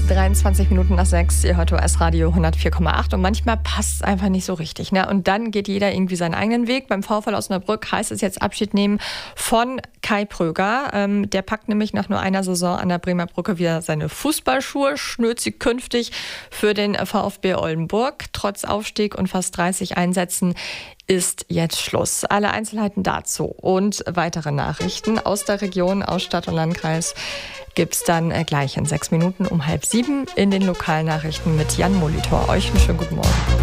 23 Minuten nach 6, ihr hört OS Radio 104,8 und manchmal passt es einfach nicht so richtig. Ne? Und dann geht jeder irgendwie seinen eigenen Weg. Beim VfL Osnabrück heißt es jetzt Abschied nehmen von Kai Pröger. Der packt nämlich nach nur einer Saison an der Bremer Brücke wieder seine Fußballschuhe, schnürt sie künftig für den VfB Oldenburg. Trotz Aufstieg und fast 30 Einsätzen ist jetzt Schluss. Alle Einzelheiten dazu und weitere Nachrichten aus der Region, aus Stadt und Landkreis gibt's dann gleich in 6 Minuten um 6:30 in den Lokalnachrichten mit Jan Molitor. Euch einen schönen guten Morgen.